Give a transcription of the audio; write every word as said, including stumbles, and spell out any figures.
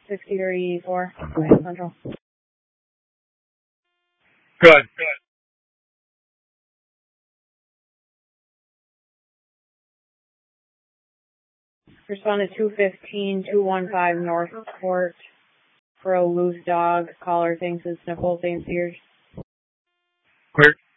sixty thirty-four, Central. Good. Good. Responded two fifteen, two fifteen North Court for a loose dog. Caller thinks it's Nicole Saint Cyr. Clear.